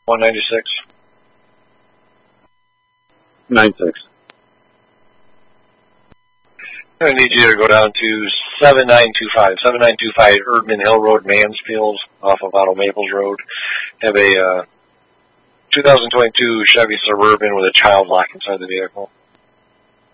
196. 96. I need you to go down to 7925. 7925 Erdman Hill Road, Mansfield, off of Otto Maples Road. Have a 2022 Chevy Suburban with a child lock inside the vehicle.